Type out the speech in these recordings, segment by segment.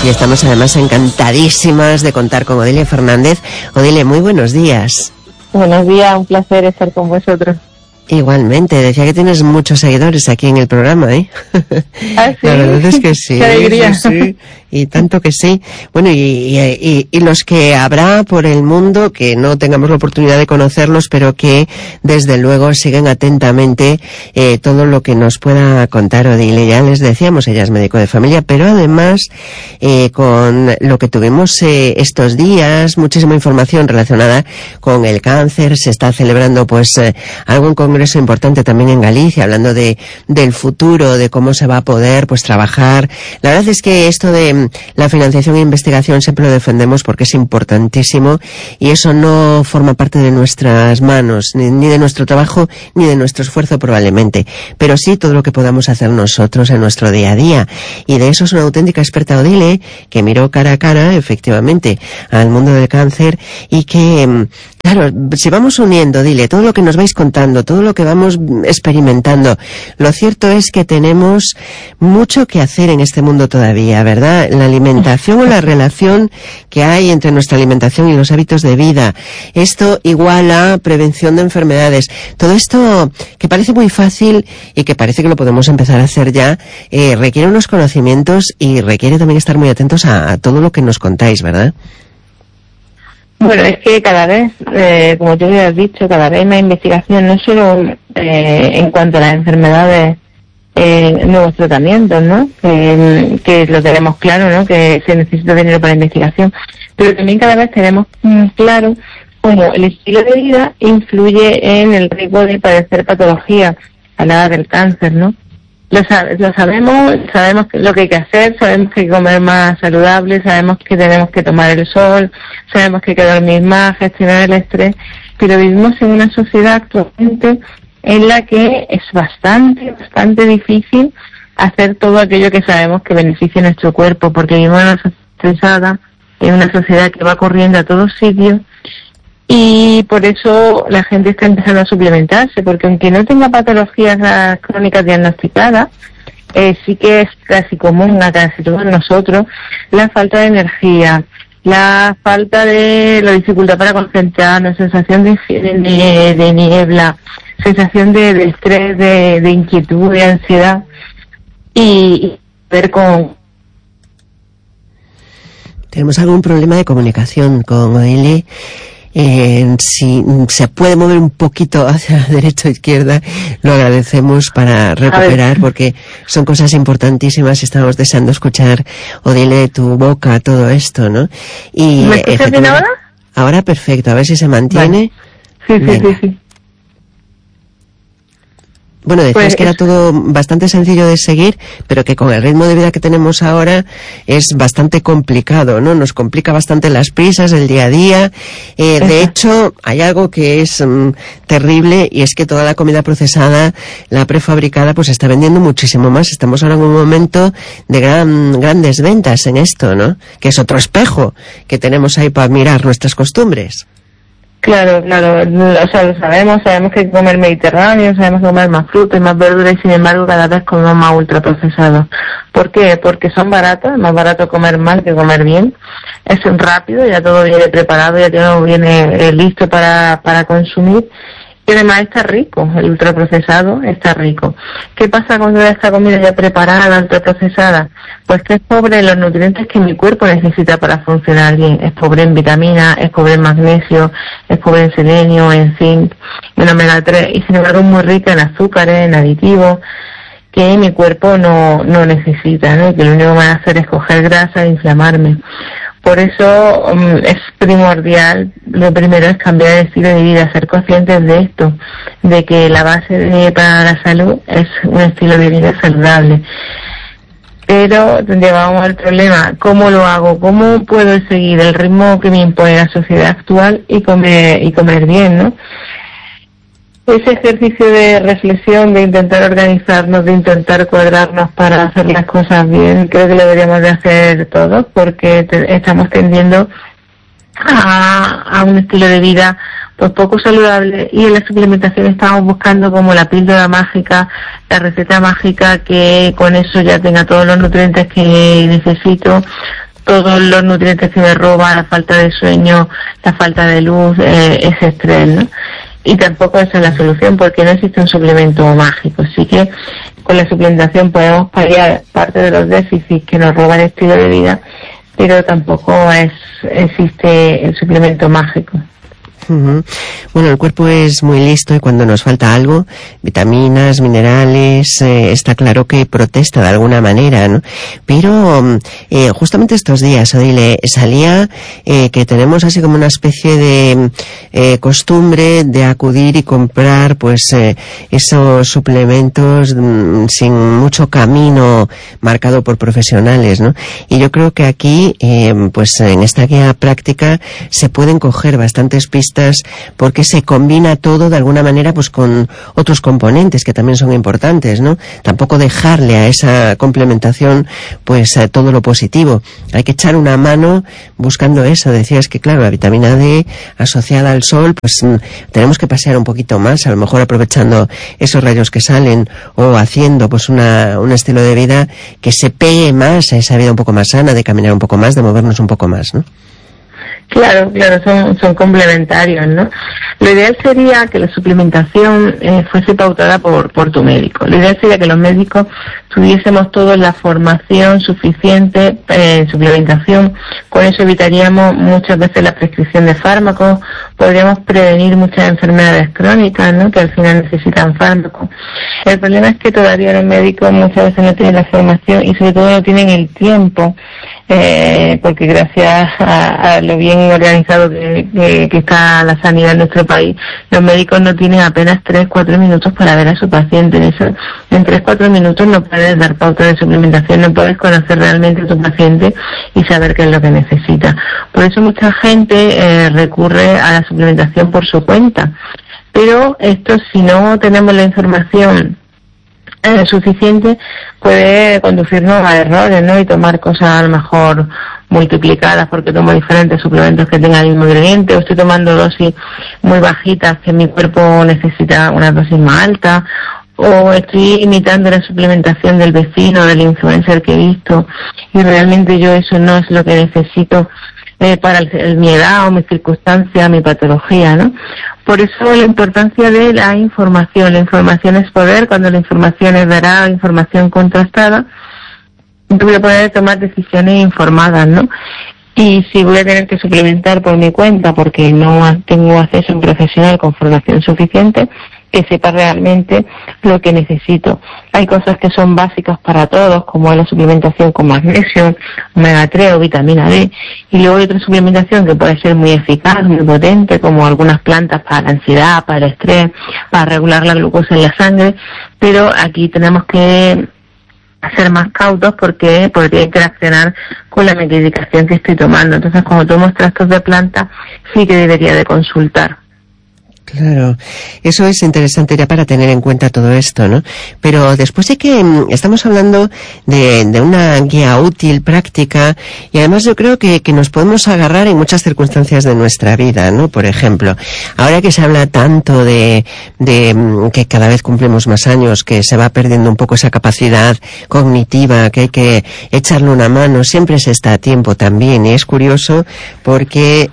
Y estamos además encantadísimas de contar con Odilia Fernández. Odilia, muy buenos días. Buenos días, un placer estar con vosotros. Igualmente, decía que tienes muchos seguidores aquí en el programa, ¿eh? ¿Ah, sí? La verdad es que sí. ¡Qué alegría! Sí, y tanto que sí. Bueno, y los que habrá por el mundo, que no tengamos la oportunidad de conocerlos, pero que desde luego siguen atentamente todo lo que nos pueda contar Odilia. Ya les decíamos, ella es médico de familia, pero además con lo que tuvimos estos días, muchísima información relacionada con el cáncer. Se está celebrando pues algún congreso importante también en Galicia, hablando del futuro, de cómo se va a poder pues trabajar. La verdad es que esto de la financiación e investigación siempre lo defendemos porque es importantísimo y eso no forma parte de nuestras manos, ni de nuestro trabajo, ni de nuestro esfuerzo probablemente, pero sí todo lo que podamos hacer nosotros en nuestro día a día. Y de eso es una auténtica experta Odilia, que miró cara a cara, efectivamente, al mundo del cáncer y que, claro, si vamos uniendo, Odilia, todo lo que nos vais contando, todo lo que vamos experimentando, lo cierto es que tenemos mucho que hacer en este mundo todavía, ¿verdad? La alimentación o la relación que hay entre nuestra alimentación y los hábitos de vida. Esto igual a prevención de enfermedades. Todo esto que parece muy fácil y que parece que lo podemos empezar a hacer ya, requiere unos conocimientos y requiere también estar muy atentos a todo lo que nos contáis, ¿verdad? Bueno, es que cada vez, como tú ya has dicho, cada vez más investigación, no solo en cuanto a las enfermedades, nuevos tratamientos, ¿no? Que lo tenemos claro, ¿no? Que se necesita dinero para investigación, pero también cada vez tenemos claro cómo el estilo de vida influye en el riesgo de padecer patologías a la edad del cáncer, ¿no? Lo sabemos lo que hay que hacer, sabemos que hay que comer más saludable, sabemos que tenemos que tomar el sol, sabemos que hay que dormir más, gestionar el estrés, pero vivimos en una sociedad actualmente en la que es bastante difícil hacer todo aquello que sabemos que beneficia a nuestro cuerpo, porque vivimos en una sociedad estresada, en una sociedad que va corriendo a todos sitios, y por eso la gente está empezando a suplementarse, porque aunque no tenga patologías crónicas diagnosticadas, sí que es casi común a casi todos nosotros la falta de energía, la falta de la dificultad para concentrarnos, sensación de niebla, sensación de estrés, de inquietud, de ansiedad, y ver con... Tenemos algún problema de comunicación con Odilia. Si se puede mover un poquito hacia la derecha o izquierda, lo agradecemos para recuperar, porque son cosas importantísimas y estamos deseando escuchar, Odilia, de tu boca todo esto, ¿no? Y ¿me escuchas bien ahora? Ahora perfecto, a ver si se mantiene. Vale. Sí. Bueno, decías pues que era todo bastante sencillo de seguir, pero que con el ritmo de vida que tenemos ahora es bastante complicado, ¿no? Nos complica bastante las prisas, el día a día. De hecho, hay algo que es terrible, y es que toda la comida procesada, la prefabricada, pues se está vendiendo muchísimo más. Estamos ahora en un momento de grandes ventas en esto, ¿no? Que es otro espejo que tenemos ahí para mirar nuestras costumbres. Claro, o sea, lo sabemos que hay que comer mediterráneo, sabemos que comer más fruta y más verdura, y sin embargo cada vez comemos más ultraprocesados. ¿Por qué? Porque son baratos, es más barato comer mal que comer bien, es rápido, ya todo viene preparado, ya todo viene listo para consumir, y además está rico, el ultraprocesado está rico. ¿Qué pasa con toda esta comida ya preparada, ultraprocesada? Pues que es pobre en los nutrientes que mi cuerpo necesita para funcionar bien. Es pobre en vitaminas, es pobre en magnesio, es pobre en selenio, en zinc, en omega 3, y sin embargo es muy rica en azúcares, en aditivos, que mi cuerpo no necesita, ¿no? Que lo único que va a hacer es coger grasa e inflamarme. Por eso es primordial, lo primero es cambiar el estilo de vida, ser conscientes de esto, de que la base para la salud es un estilo de vida saludable. Pero llegamos al problema, ¿cómo lo hago? ¿Cómo puedo seguir el ritmo que me impone la sociedad actual y comer bien, ¿no? Ese ejercicio de reflexión, de intentar organizarnos, de intentar cuadrarnos para hacer las cosas bien, creo que lo deberíamos de hacer todos, porque estamos tendiendo a un estilo de vida pues poco saludable, y en la suplementación estamos buscando como la píldora mágica, la receta mágica que con eso ya tenga todos los nutrientes que necesito, todos los nutrientes que me roba, la falta de sueño, la falta de luz, ese estrés, ¿no? Y tampoco esa es la solución, porque no existe un suplemento mágico. Sí que con la suplementación podemos paliar parte de los déficits que nos roba el estilo de vida, pero tampoco existe el suplemento mágico. Bueno, el cuerpo es muy listo y cuando nos falta algo, vitaminas, minerales, está claro que protesta de alguna manera, ¿no? Pero justamente estos días, Odile, salía que tenemos así como una especie de costumbre de acudir y comprar pues esos suplementos sin mucho camino marcado por profesionales, ¿no? Y yo creo que aquí, pues en esta guía práctica se pueden coger bastantes pistas porque se combina todo de alguna manera pues con otros componentes que también son importantes, ¿no? Tampoco dejarle a esa complementación pues todo lo positivo. Hay que echar una mano buscando eso. Decías que claro, la vitamina D asociada al sol, pues tenemos que pasear un poquito más, a lo mejor aprovechando esos rayos que salen o haciendo pues un estilo de vida que se pegue más a esa vida un poco más sana, de caminar un poco más, de movernos un poco más, ¿no? Claro, son complementarios, ¿no? Lo ideal sería que la suplementación fuese pautada por tu médico. Lo ideal sería que los médicos tuviésemos todos la formación suficiente en suplementación. Con eso evitaríamos muchas veces la prescripción de fármacos, podríamos prevenir muchas enfermedades crónicas, ¿no?, que al final necesitan fármacos. El problema es que todavía los médicos muchas veces no tienen la formación y sobre todo no tienen el tiempo, porque gracias a lo bien organizado que está la sanidad en nuestro país, los médicos no tienen apenas 3-4 minutos para ver a su paciente. En 3-4 minutos no puedes dar pauta de suplementación, no puedes conocer realmente a tu paciente y saber qué es lo que necesita. Por eso mucha gente recurre a la suplementación por su cuenta. Pero esto, si no tenemos la información suficiente, puede conducirnos a errores, ¿no? Y tomar cosas a lo mejor multiplicadas porque tomo diferentes suplementos que tengan el mismo ingrediente, o estoy tomando dosis muy bajitas que mi cuerpo necesita una dosis más alta, o estoy imitando la suplementación del vecino, del influencer que he visto, y realmente yo eso no es lo que necesito para mi edad o mi circunstancia, mi patología, ¿no? Por eso la importancia de la información. La información es poder. Cuando la información es veraz, información contrastada, voy a poder tomar decisiones informadas, ¿no? Y si voy a tener que suplementar por mi cuenta porque no tengo acceso a un profesional con formación suficiente, que sepa realmente lo que necesito. Hay cosas que son básicas para todos, como la suplementación con magnesio, omega 3 o vitamina D, y luego hay otra suplementación que puede ser muy eficaz, muy potente, como algunas plantas para la ansiedad, para el estrés, para regular la glucosa en la sangre, pero aquí tenemos que ser más cautos porque podría interaccionar con la medicación que estoy tomando. Entonces, cuando tomo extractos de planta, sí que debería de consultar. Claro, eso es interesante ya para tener en cuenta todo esto, ¿no? Pero después de que estamos hablando de una guía útil, práctica, y además yo creo que nos podemos agarrar en muchas circunstancias de nuestra vida, ¿no? Por ejemplo, ahora que se habla tanto de que cada vez cumplimos más años, que se va perdiendo un poco esa capacidad cognitiva, que hay que echarle una mano, siempre se está a tiempo también, y es curioso porque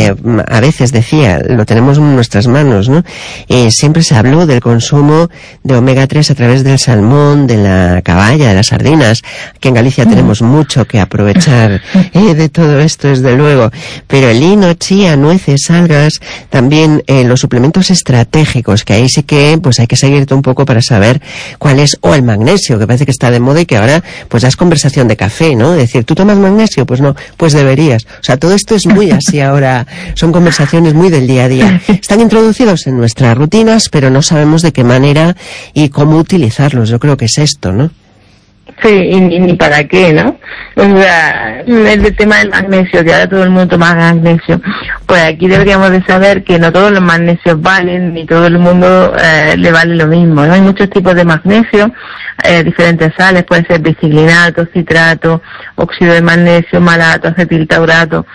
a veces decía, lo tenemos en nuestras manos, ¿no? Siempre se habló del consumo de omega 3 a través del salmón, de la caballa, de las sardinas, que en Galicia tenemos mucho que aprovechar de todo esto, desde luego, pero el lino, chía, nueces, algas, también los suplementos estratégicos, que ahí sí que pues hay que seguirte un poco para saber cuál es, o el magnesio, que parece que está de moda y que ahora pues ya es conversación de café, ¿no? Decir, ¿tú tomas magnesio? Pues no, pues deberías. O sea, todo esto es muy así ahora, son conversaciones muy del día a día. Están introducidos en nuestras rutinas, pero no sabemos de qué manera y cómo utilizarlos. Yo creo que es esto, ¿no? Sí, y ni para qué, ¿no? O sea, el tema del magnesio, que ahora todo el mundo toma magnesio, pues aquí deberíamos de saber que no todos los magnesios valen, ni todo el mundo le vale lo mismo, ¿no? Hay muchos tipos de magnesio, diferentes sales, puede ser biciclinato, citrato, óxido de magnesio, malato, acetiltaurato.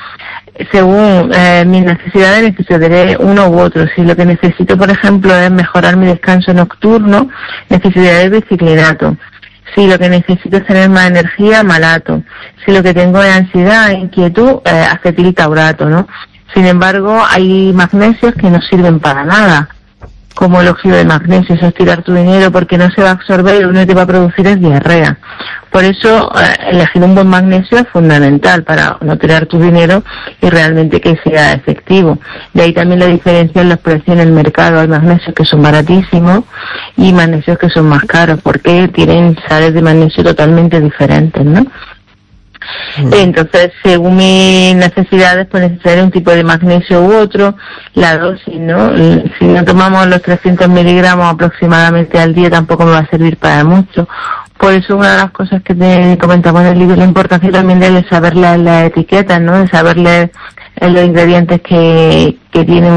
Según mis necesidades necesitaré uno u otro. Si lo que necesito, por ejemplo, es mejorar mi descanso nocturno, necesitaré biciclinato. Si lo que necesito es tener más energía, malato. Si lo que tengo es ansiedad, inquietud, acetiltaurato, ¿no? Sin embargo, hay magnesios que no sirven para nada, como el óxido de magnesio. Eso es tirar tu dinero porque no se va a absorber y lo único que va a producir es diarrea. Por eso, elegir un buen magnesio es fundamental para no tirar tu dinero y realmente que sea efectivo. De ahí también la diferencia en los precios en el mercado. Hay magnesios que son baratísimos y magnesios que son más caros porque tienen sales de magnesio totalmente diferentes, ¿no? Entonces, según mis necesidades, pues necesitaré un tipo de magnesio u otro, la dosis, ¿no? Si no tomamos los 300 miligramos aproximadamente al día, tampoco me va a servir para mucho. Por eso una de las cosas que te comentamos en el libro, la importancia también de saber leer las etiquetas, ¿no? De saber leer los ingredientes que tienen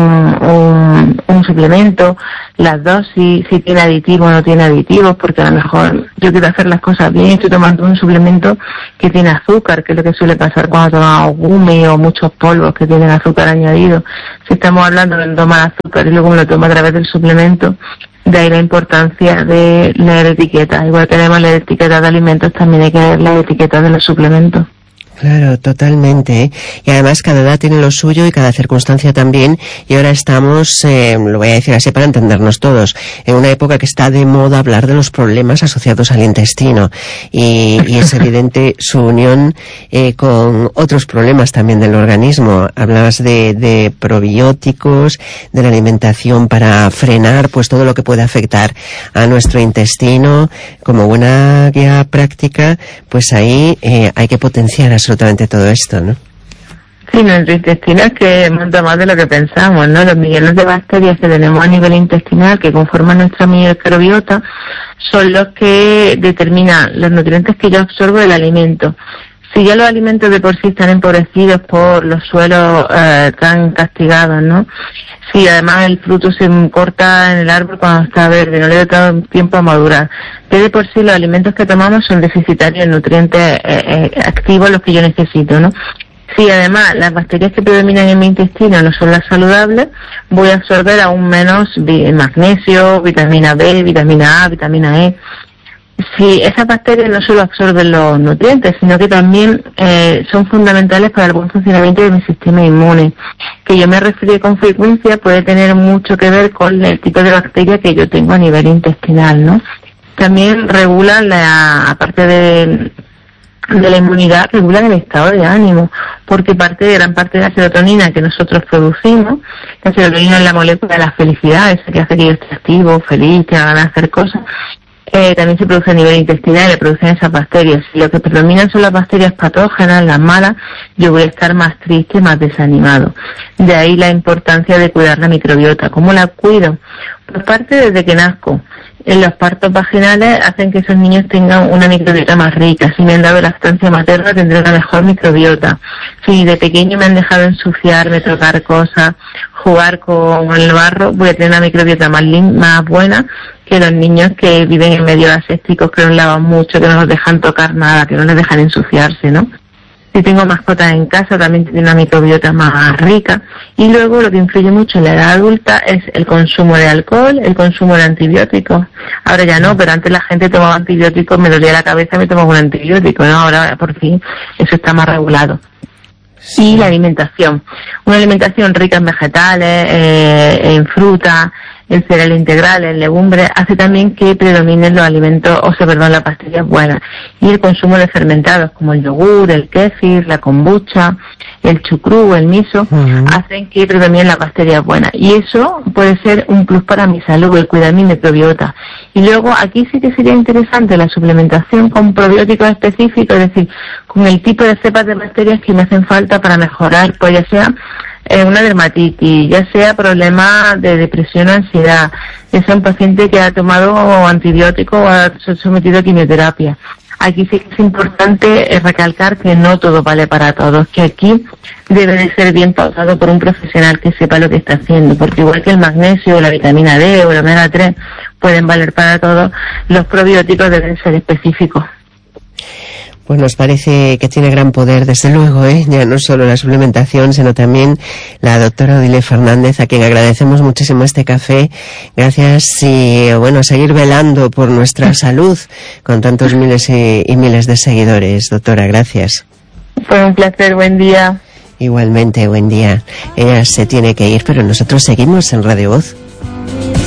un suplemento, las dosis, si tiene aditivos o no tiene aditivos, porque a lo mejor yo quiero hacer las cosas bien y estoy tomando un suplemento que tiene azúcar, que es lo que suele pasar cuando tomamos gumi o muchos polvos que tienen azúcar añadido. Si estamos hablando de tomar azúcar y luego me lo tomo a través del suplemento, de ahí la importancia de leer etiquetas. Igual que debemos leer etiquetas de alimentos, también hay que leer las etiquetas de los suplementos. Claro, totalmente, ¿eh? Y además cada edad tiene lo suyo y cada circunstancia también, y ahora estamos, lo voy a decir así para entendernos todos, en una época que está de moda hablar de los problemas asociados al intestino, y es evidente su unión con otros problemas también del organismo. Hablabas de probióticos, de la alimentación para frenar pues todo lo que puede afectar a nuestro intestino. Como buena guía práctica, pues ahí hay que potenciar absolutamente todo esto, ¿no? Sí, nuestro intestino es que monta más de lo que pensamos, ¿no? Los millones de bacterias que tenemos a nivel intestinal que conforman nuestra microbiota son los que determinan los nutrientes que yo absorbo del alimento. Si ya los alimentos de por sí están empobrecidos por los suelos tan castigados, ¿no? Si además el fruto se corta en el árbol cuando está verde, no le da tiempo a madurar. Que de por sí los alimentos que tomamos son deficitarios en nutrientes activos, los que yo necesito, ¿no? Si además las bacterias que predominan en mi intestino no son las saludables, voy a absorber aún menos magnesio, vitamina B, vitamina A, vitamina E. Si esas bacterias no solo absorben los nutrientes, sino que también son fundamentales para el buen funcionamiento de mi sistema inmune, que yo me refiero con frecuencia puede tener mucho que ver con el tipo de bacteria que yo tengo a nivel intestinal, ¿no? También regulan, aparte de la inmunidad, regulan el estado de ánimo, porque gran parte de la serotonina que nosotros producimos, la serotonina es la molécula de la felicidad, esa que hace que yo esté activo, feliz, que haga ganas de hacer cosas, también se produce a nivel intestinal, le producen esas bacterias. Si lo que predominan son las bacterias patógenas, las malas, yo voy a estar más triste, más desanimado. De ahí la importancia de cuidar la microbiota. ¿Cómo la cuido? Pues parte desde que nazco. En los partos vaginales hacen que esos niños tengan una microbiota más rica. Si me han dado lactancia materna, tendré una mejor microbiota. Si de pequeño me han dejado ensuciarme, tocar cosas, jugar con el barro, voy a tener una microbiota más buena que los niños que viven en medios asépticos, que no lavan mucho, que no nos dejan tocar nada, que no les dejan ensuciarse, ¿no? Si tengo mascotas en casa, también tiene una microbiota más rica. Y luego lo que influye mucho en la edad adulta es el consumo de alcohol, el consumo de antibióticos. Ahora ya no, pero antes la gente tomaba antibióticos, me dolía la cabeza, me tomaba un antibiótico, ¿no? Ahora por fin eso está más regulado. Y la alimentación. Una alimentación rica en vegetales, en fruta, en cereal integral, en legumbres, hace también que predominen los alimentos, las pastillas buenas. Y el consumo de fermentados como el yogur, el kéfir, la kombucha, el chucrú, el miso, hacen que predominen las bacterias buenas. Y eso puede ser un plus para mi salud, el cuidar mi microbiota. Y luego aquí sí que sería interesante la suplementación con probióticos específicos, es decir, con el tipo de cepas de bacterias que me hacen falta para mejorar, pues ya sea una dermatitis, ya sea problemas de depresión o ansiedad, ya sea un paciente que ha tomado antibióticos o ha sometido a quimioterapia. Aquí sí que es importante recalcar que no todo vale para todos, que aquí debe de ser bien pautado por un profesional que sepa lo que está haciendo, porque igual que el magnesio, la vitamina D o el omega 3 pueden valer para todos, los probióticos deben ser específicos. Pues nos parece que tiene gran poder, desde luego, ya no solo la suplementación, sino también la doctora Odile Fernández, a quien agradecemos muchísimo este café. Gracias y, bueno, seguir velando por nuestra salud con tantos miles y miles de seguidores. Doctora, gracias. Fue un placer, buen día. Igualmente, buen día. Ella se tiene que ir, pero nosotros seguimos en Radio Voz.